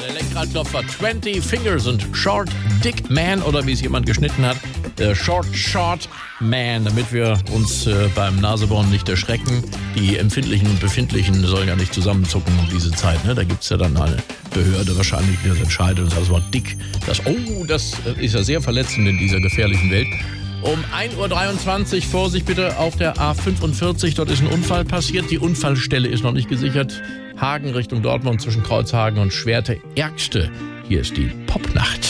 Lenkradklopfer 20 Fingers und Short Dick Man oder wie es jemand geschnitten hat, Short Man, damit wir uns beim Nasebohren nicht erschrecken. Die Empfindlichen und Befindlichen sollen ja nicht zusammenzucken um diese Zeit. Ne? Da gibt es ja dann eine Behörde wahrscheinlich, die das entscheidet und sagt, das Wort dick. Das ist ja sehr verletzend in dieser gefährlichen Welt. Um 1.23 Uhr, Vorsicht bitte auf der A45, dort ist ein Unfall passiert. Die Unfallstelle ist noch nicht gesichert. Hagen Richtung Dortmund zwischen Kreuzhagen und Schwerte-Ergste. Hier ist die Popnacht.